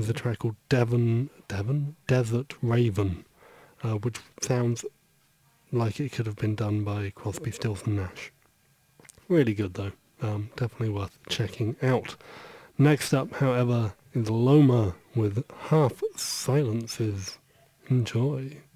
with a track called Desert Raven, which sounds like it could have been done by Crosby, Stills and Nash. Really good though, definitely worth checking out. Next up, however, is Loma with Half Silences. Enjoy.